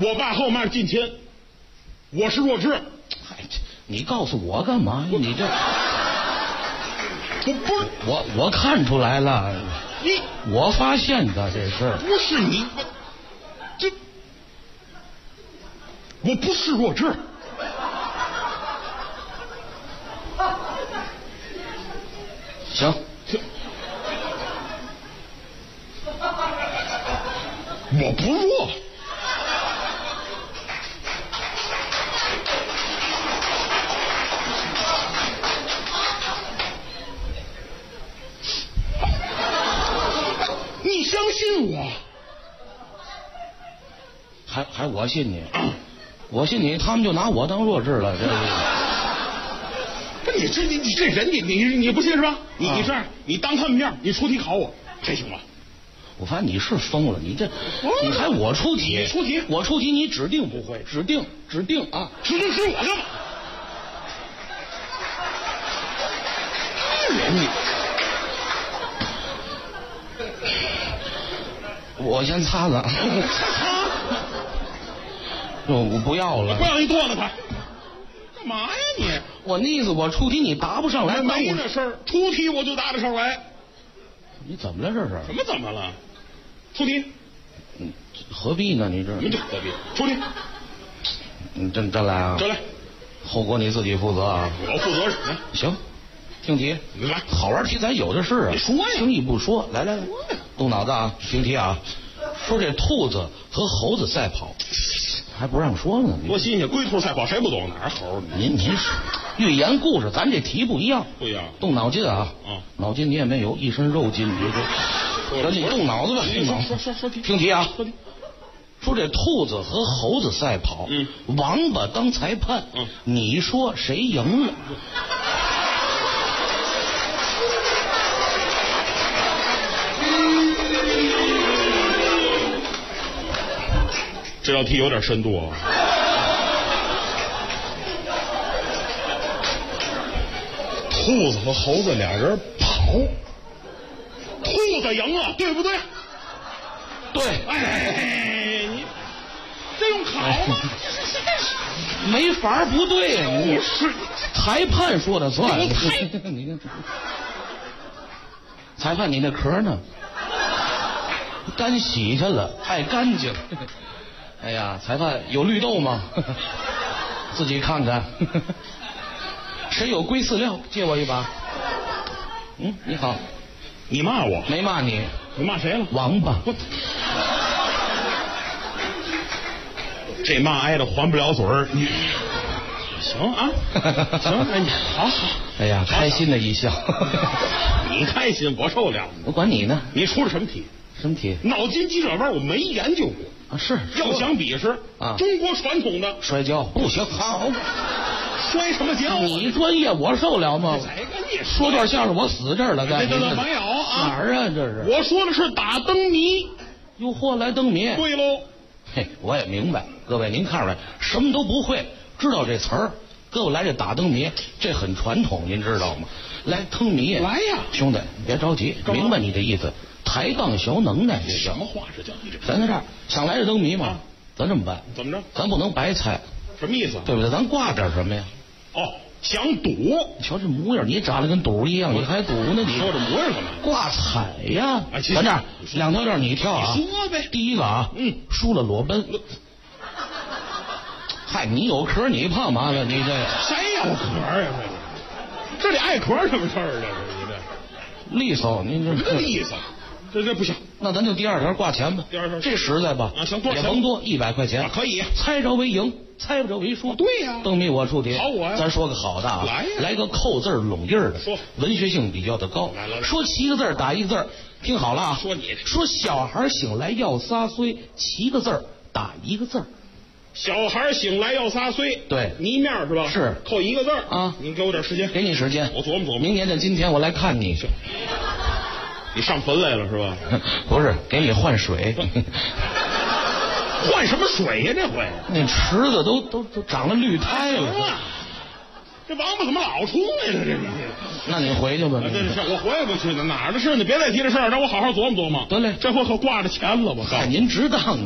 我爸和我妈近亲，我是弱智。 嗨，你告诉我干嘛呀？你这，我看出来了，我发现的这事儿不是你，我不是弱智。 行， 我不弱。你相信我？ 还我信你？我信你，他们就拿我当弱智了。 不，你这人你不信是吧？你这样，你当他们面，你出题考我，这行吗？ 我发现你是疯了，你还我出题？ 你出题， 我出题，你指定不会，指定啊！ 指我干嘛？你。 我先擦擦。我不要了。 不要你剁了他。干嘛呀你？ 我那意思，我出题你答不上来。 没那事儿，出题我就答得上来。 你怎么了这是？ 怎么了？出题。 何必呢？你这。 什么叫何必？出题。 你真来啊？ 真来。 后果你自己负责啊。 我负责什么？ 行，听题。 你来， 好玩题咱有的是啊。 你说呀。 轻易不说。来，动脑子啊！听题啊！说这兔子和猴子赛跑，还不让说呢。 多新鲜！龟兔赛跑谁不懂？哪儿猴？ 您是寓言故事，咱这题不一样。 不一样。动脑筋啊！脑筋你也没有，一身肉筋，你这赶紧动脑子吧。 说题。 听题啊！说这兔子和猴子赛跑，王八当裁判，你说谁赢了？ 这道题有点深度啊！兔子和猴子俩人跑，兔子赢了，对不对？ 对。 哎，你这用考吗？ 没法不对呀！你是裁判说的算。你看，裁判你那壳呢？干洗去了，爱干净。哎呀，裁判有绿豆吗？自己看看。谁有龟饲料？借我一把。你好。 你骂我？ 没骂你。 你骂谁了？ 王八。 这骂挨着还不了嘴儿。行啊，行，哎，好。 哎呀，开心的一笑。 你开心，我受了。 我管你呢。 你出了什么题？ 什么题？ 脑筋急转弯我没研究过啊。是要想比试啊，中国传统的摔跤不行。好， 摔什么跤？ 你专业我受了吗？说段相声我死这儿了， 这没有啊？ 哪儿啊？这是我说的是打灯谜。 哟嚯，来灯谜。 对喽。 嘿，我也明白。各位您看出来，什么都不会，知道这词儿，给我来这打灯谜，这很传统，您知道吗？来灯谜。 来呀， 兄弟，别着急，明白你的意思。抬杠小能耐，这什么话是叫你这？ 咱在这儿想来这灯谜嘛，咱这么办？ 怎么着？ 咱不能白猜。 什么意思？ 对不对？咱挂点什么呀？ 想赌。 你瞧这模样，你长得跟赌一样，你还赌呢？你说这模样干嘛？ 挂彩呀！咱这儿两条链你跳啊！ 你说呗。 第一个啊，输了裸奔。嗨，你有壳你怕嘛了？你这谁有壳呀？这里爱壳什么事儿啊？这利索，您这什么意思？这不行， 那咱就第二条挂钱吧。 第二条这实在吧？ 啊，行，多也甭多，100块钱可以。 猜着为赢，猜不着为输。 对呀， 灯谜我出题， 好我呀。 咱说个好的啊， 来呀， 来个扣字拢印的， 说文学性比较的高。 来， 说7个字打1个字，听好了啊。 说你说小孩醒来要撒虽，7个字打1个字。 小孩醒来要撒虽， 对， 泥面是吧？ 是， 扣1个字啊。 你给我点时间， 给你时间， 我琢磨琢磨。 明年的今天我来看你。 你上坟来了是吧？ 不是，给你换水。 换什么水呀？这回那池子都长了绿苔了。 这王八怎么老出来了？这那你回去吧。 我回不去呢，哪儿的事呢？别再提这事儿，让我好好琢磨琢磨。 得嘞， 这回可挂着钱了，我告诉你。 您值当。